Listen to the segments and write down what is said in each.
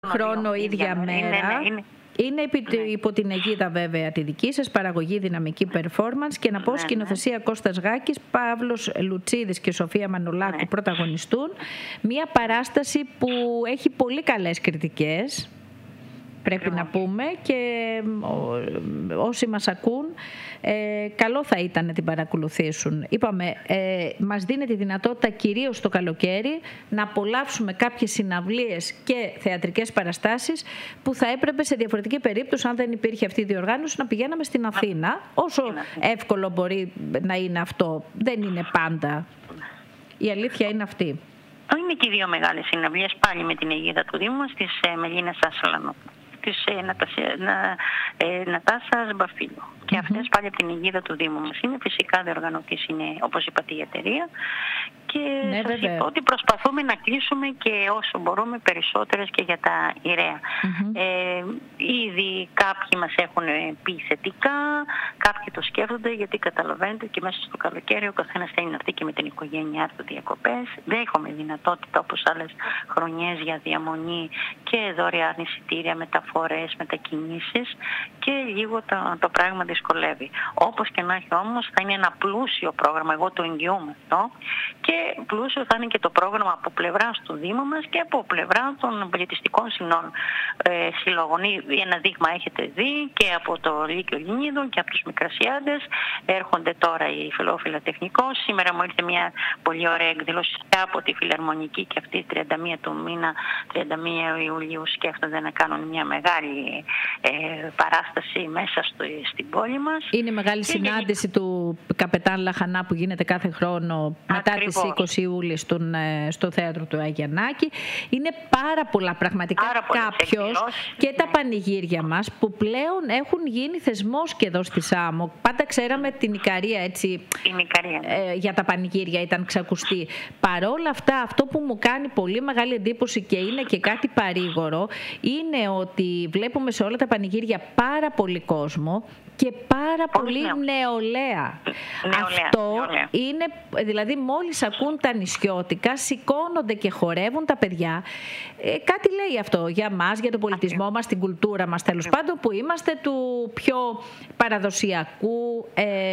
χρόνο, ίδια μέρα. Είναι υπό την αιγίδα βέβαια τη δική σας, παραγωγή δυναμική performance, και να πω σκηνοθεσία Κώστας Γάκης, Παύλος Λουτσίδης και Σοφία Μανολάκου πρωταγωνιστούν. Μια παράσταση που έχει πολύ καλές κριτικές, πρέπει να πούμε, και όσοι μας ακούν καλό θα ήταν να την παρακολουθήσουν. Είπαμε, μας δίνει τη δυνατότητα κυρίως το καλοκαίρι να απολαύσουμε κάποιες συναυλίες και θεατρικές παραστάσεις που θα έπρεπε σε διαφορετική περίπτωση, αν δεν υπήρχε αυτή η διοργάνωση, να πηγαίναμε στην Αθήνα. Όσο εύκολο μπορεί να είναι αυτό, δεν είναι πάντα. Η αλήθεια είναι αυτή. Είναι και οι δύο μεγάλες συναυλίες πάλι με την αιγίδα του Δήμου μας, της Μελίνας Ασλανού, της Νατάσας Μπαφίλου. Και αυτές πάλι από την αιγίδα του Δήμου μας είναι. Φυσικά διοργανωτής είναι, όπως είπατε, η εταιρεία. Και σας είπα ότι προσπαθούμε να κλείσουμε και όσο μπορούμε περισσότερες και για τα ιρέα. Ήδη κάποιοι μας έχουν πει θετικά, κάποιοι το σκέφτονται, γιατί καταλαβαίνετε και μέσα στο καλοκαίρι ο καθένας θέλει να έρθει και με την οικογένειά του διακοπές. Δεν έχουμε δυνατότητα όπως άλλες χρονιές για διαμονή και δωρεάν εισιτήρια, μεταφορές, μετακινήσεις, και λίγο το πράγμα δυσκολεύει. Όπως και να έχει όμως, θα είναι ένα πλούσιο πρόγραμμα, εγώ το εγγυούμαι αυτό, και πλούσιο θα είναι και το πρόγραμμα από πλευράς του Δήμου μας και από πλευρά των πολιτιστικών συλλόγων. Ένα δείγμα έχετε δει και από το Λύκειο Λινίδων και από τους Μικρασιάδες. Έρχονται τώρα οι Φιλοφιλοτεχνικός. Σήμερα μου ήρθε μια πολύ ωραία εκδήλωση από τη Φιλαρμονική, και αυτή 31 του μήνα, 31 Ιουλίου, σκέφτονται να κάνουν μια μεγάλη παράσταση μέσα στην πόλη μας. Είναι μεγάλη συνάντηση του Καπετάν Λαχανά που γίνεται κάθε χρόνο μετά τις 20 Ιούλη στο θέατρο του Αγιαννάκη. Είναι πάρα πολλά πραγματικά. Κάποιος και τα πανηγύρια μας που πλέον έχουν γίνει θεσμός και εδώ στη Σάμο. Πάντα ξέραμε την Ικαρία, έτσι, για τα πανηγύρια ήταν ξακουστή. Παρόλα αυτά, αυτό που μου κάνει πολύ μεγάλη εντύπωση και είναι και κάτι παρήγορο, είναι ότι βλέπουμε σε όλα τα πανηγύρια πάρα πολύ κόσμο και πάρα πολύ νεολαία. Αυτό είναι, δηλαδή μόλις ακούν τα νησιώτικα, σηκώνονται και χορεύουν τα παιδιά. Κάτι λέει αυτό για μας, για τον πολιτισμό μας, την κουλτούρα μας, τέλος πάντων, που είμαστε του πιο παραδοσιακού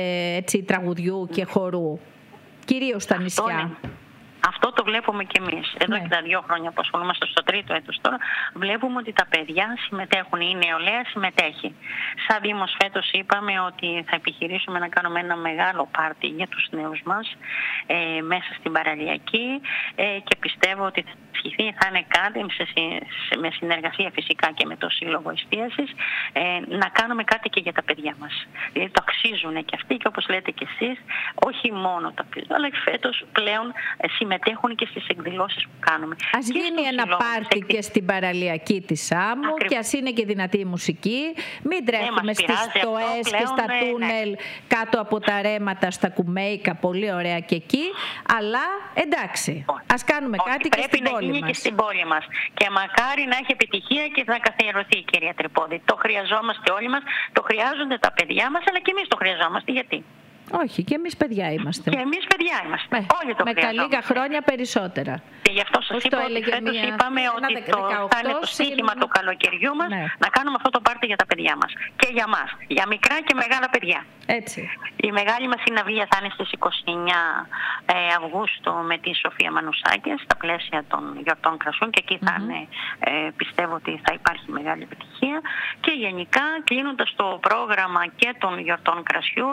τραγουδιού και χορού, κυρίως στα νησιά. Αυτό το βλέπουμε και εμείς. Εδώ και τα 2 χρόνια που ασχολούμαστε, στο 3ο έτος τώρα, βλέπουμε ότι τα παιδιά συμμετέχουν, η νεολαία συμμετέχει. Σαν Δήμος φέτος είπαμε ότι θα επιχειρήσουμε να κάνουμε ένα μεγάλο πάρτι για τους νέους μας μέσα στην παραλιακή, και πιστεύω ότι θα είναι κάτι με συνεργασία φυσικά και με το Σύλλογο Εστίασης, να κάνουμε κάτι και για τα παιδιά μας. Δηλαδή το αξίζουν και αυτοί, και όπως λέτε και εσείς, όχι μόνο τα παιδιά, αλλά φέτος πλέον συμμετέχουν και στις εκδηλώσεις που κάνουμε. Ας γίνει ένα πάρτι και στην παραλιακή της Σάμου, και ας είναι και δυνατή η μουσική. Μην τρέχουμε στις στοές και στα τούνελ κάτω από τα ρέματα, στα κουμέικα, πολύ ωραία και εκεί. Αλλά εντάξει, ας κάνουμε κάτι και στην πόλη μας. Και στην πόλη μας. Και μακάρι να έχει επιτυχία και να καθιερωθεί, κυρία Τρυπόδη. Το χρειαζόμαστε όλοι μας, το χρειάζονται τα παιδιά μας, αλλά και εμείς το χρειαζόμαστε. Γιατί? Όχι, και εμείς παιδιά είμαστε. Και εμείς παιδιά είμαστε. Όλοι το με λίγα χρόνια περισσότερα. Και γι' αυτό σας είπα ότι φέτος είπαμε ότι θα είναι το στοίχημα του καλοκαιριού μας, να κάνουμε αυτό το πάρτι για τα παιδιά μας. Και για μας. Για μικρά και μεγάλα παιδιά. Έτσι. Η μεγάλη μας συναυλία θα είναι στις 29 Αυγούστου με τη Σοφία Μανουσάκη, στα πλαίσια των γιορτών κρασιών, και εκεί θα είναι, πιστεύω ότι θα υπάρχει μεγάλη επιτυχία. Και γενικά, κλείνοντας το πρόγραμμα και των γιορτών κρασιού,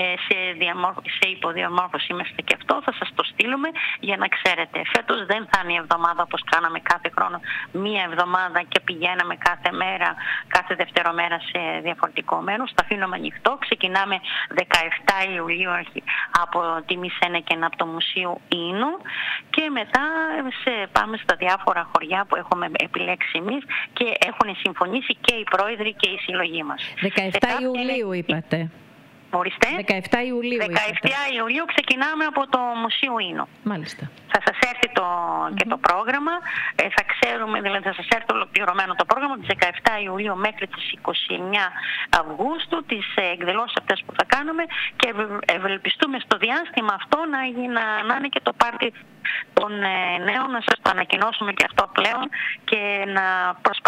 σε υποδιαμόρφωση είμαστε και αυτό, θα σας το στείλουμε για να ξέρετε. Φέτος δεν θα είναι η εβδομάδα όπως κάναμε κάθε χρόνο, μία εβδομάδα και πηγαίναμε κάθε μέρα, κάθε δευτερομέρα σε διαφορετικό μέρος. Θα αφήνουμε ανοιχτό. Ξεκινάμε 17 Ιουλίου από τη Μισένεκεν, από το Μουσείο Ίνου, και μετά πάμε στα διάφορα χωριά που έχουμε επιλέξει εμείς και έχουν συμφωνήσει και οι πρόεδροι και οι συλλογοί μας. 17 Ιουλίου είπατε. Ορίστε. 17 Ιουλίου. 17 Ιουλίου ξεκινάμε από το Μουσείο Ίνο. Μάλιστα. Θα σας έρθει και το πρόγραμμα, θα ξέρουμε, δηλαδή θα σας έρθει ολοκληρωμένο το πρόγραμμα από τις 17 Ιουλίου μέχρι τις 29 Αυγούστου, τις εκδηλώσεις αυτές που θα κάνουμε, και ευελπιστούμε στο διάστημα αυτό να είναι και το πάρτι των νέων, να σας το ανακοινώσουμε και αυτό πλέον, και να προσπαθήσουμε